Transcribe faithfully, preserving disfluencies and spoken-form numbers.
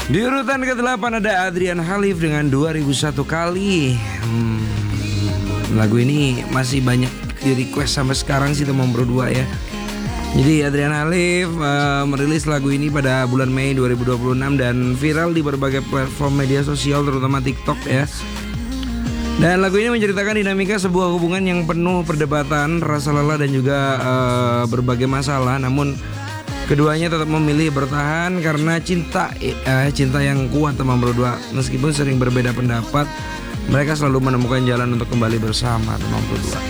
Di urutan kedelapan ada Adrian Khalif dengan dua ribu satu kali. hmm, Lagu ini masih banyak di request sampai sekarang sih teman berdua ya. Jadi Adrian Khalif uh, merilis lagu ini pada bulan Mei dua ribu dua puluh enam dan viral di berbagai platform media sosial terutama TikTok ya. Dan lagu ini menceritakan dinamika sebuah hubungan yang penuh perdebatan, rasa lelah dan juga uh, berbagai masalah. Namun keduanya tetap memilih bertahan karena cinta eh, cinta yang kuat teman berdua. Meskipun sering berbeda pendapat, mereka selalu menemukan jalan untuk kembali bersama teman berdua.